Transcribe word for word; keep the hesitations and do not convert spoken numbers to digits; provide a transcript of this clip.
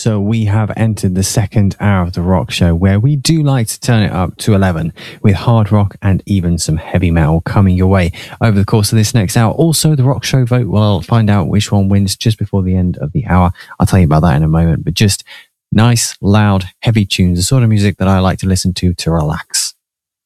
So we have entered the second hour of the rock show, where we do like to turn it up to eleven with hard rock and even some heavy metal coming your way over the course of this next hour. Also, the rock show vote, we'll find out which one wins just before the end of the hour. I'll tell you about that in a moment, but just nice, loud, heavy tunes, the sort of music that I like to listen to to relax.